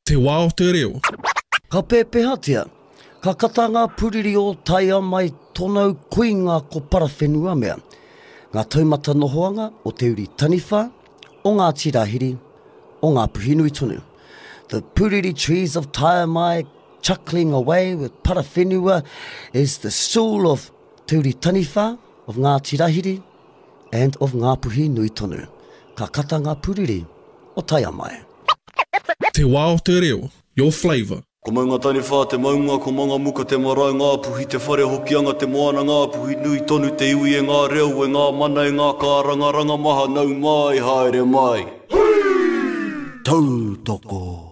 Te wā o te reo. Ka pēpehatia, ka kata ngā puriri o taia mai tonau kuinga ko parawhenua mea. Ngā taumata nohoanga o te uri taniwha, o ngā tirahiri, o ngā puhinui tonu. The puriri trees of Taia chuckling away with parawhenua is the stool of te uri taniwha, of ngā tirahiri, and of ngā puhinui tonu. Ka kata ngā puriri o Taia mai. Te wā o te reo, your flavour. Ko maunga taniwha te maunga, ko maunga muka te marae, ngā puhi te whare hokianga, te moana ngā puhi nui tonu, te iwi e ngā reo, e ngā mana e ngā kāranga, ranga maha nau mai, haere mai. Tautoko.